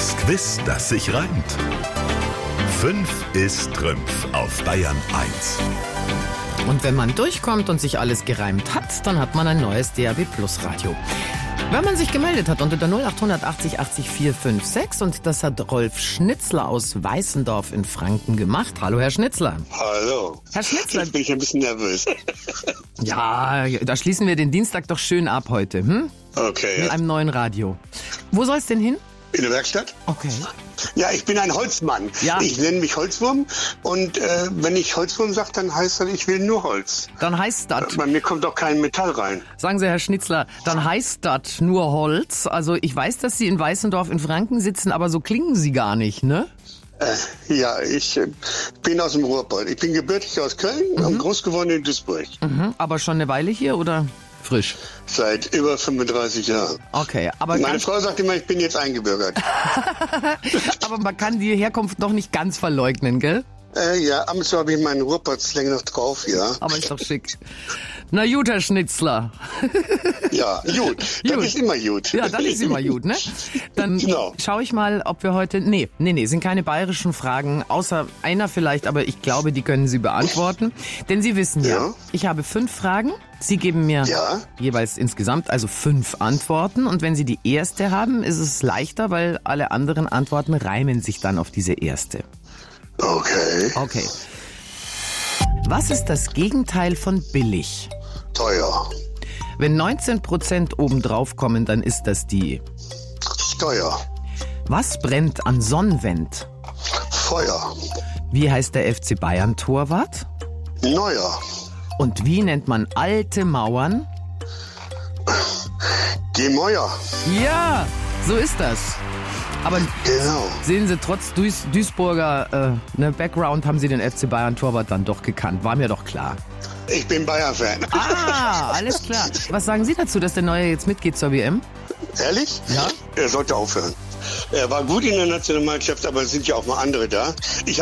Das Quiz, das sich reimt. 5 ist Trümpf auf Bayern 1. Und wenn man durchkommt und sich alles gereimt hat, dann hat man ein neues DAB Plus Radio. Wenn man sich gemeldet hat unter der 0880 80 456 und das hat Rolf Schnitzler aus Weißendorf in Franken gemacht. Hallo, Herr Schnitzler. Hallo. Herr Schnitzler. Jetzt bin ich ein bisschen nervös. Ja, da schließen wir den Dienstag doch schön ab heute, hm? Okay. Mit einem neuen Radio. Wo soll's denn hin? In der Werkstatt? Okay. Ja, ich bin ein Holzmann. Ja. Ich nenne mich Holzwurm und wenn ich Holzwurm sage, dann heißt das, ich will nur Holz. Dann heißt das, Bei mir kommt auch kein Metall rein. sagen Sie, Herr Schnitzler, dann heißt das nur Holz. Also ich weiß, dass Sie in Weißendorf in Franken sitzen, aber so klingen Sie gar nicht, ne? Ja, ich bin aus dem Ruhrpott. Ich bin gebürtig aus Köln und groß geworden in Duisburg. Mhm. Aber schon eine Weile hier oder frisch? Seit über 35 Jahren. Okay, aber Meine Frau sagt immer, ich bin jetzt eingebürgert. aber man kann die Herkunft noch nicht ganz verleugnen, gell? Ja, ab und zu habe ich meinen Ruhrpott-Slang noch drauf, ja. Aber ist doch schick. Na gut, Herr Schnitzler. Ja, gut. Das ist immer gut. Ja, dann ist immer gut, ne? Dann Genau. schaue ich mal, ob wir heute... Nee, sind keine bayerischen Fragen, außer einer vielleicht, aber ich glaube, die können Sie beantworten. Denn Sie wissen ja, ich habe 5 Fragen. Sie geben mir jeweils insgesamt also 5 Antworten. Und wenn Sie die erste haben, ist es leichter, weil alle anderen Antworten reimen sich dann auf diese erste. Okay. Was ist das Gegenteil von billig? Teuer. Wenn 19% obendrauf kommen, dann ist das die... Steuer. Was brennt an Sonnenwend? Feuer. Wie heißt der FC Bayern Torwart? Neuer. Und wie nennt man alte Mauern? Gemäuer. Ja, so ist das. Aber Genau. sehen Sie, trotz Duisburger Background haben Sie den FC Bayern Torwart dann doch gekannt. War mir doch klar. Ich bin Bayern-Fan. Ah, alles klar. Was sagen Sie dazu, dass der Neue jetzt mitgeht zur WM? Ehrlich? Ja. Er sollte aufhören. Er war gut in der Nationalmannschaft, aber es sind ja auch mal andere da. Ich